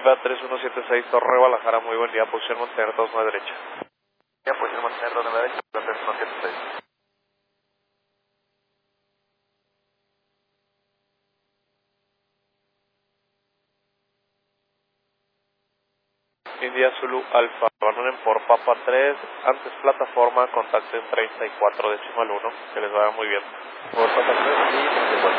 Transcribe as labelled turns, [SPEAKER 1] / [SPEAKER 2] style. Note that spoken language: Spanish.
[SPEAKER 1] India 3176 Torre Guadalajara, muy buen día, posición mantener 29 derecha.
[SPEAKER 2] Ya, posición mantener 29 derecha, 3176.
[SPEAKER 1] India Zulu Alfa, abandonen por Papa 3, antes plataforma, contacten 34 decimal 1, que les vaya muy bien.
[SPEAKER 2] Por Papa 3 y 34.